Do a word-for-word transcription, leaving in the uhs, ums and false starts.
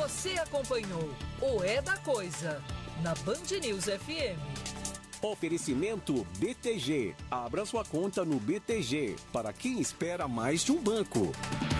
Você acompanhou o É da Coisa na Band News F M. Oferecimento B T G. Abra sua conta no B T G para quem espera mais de um banco.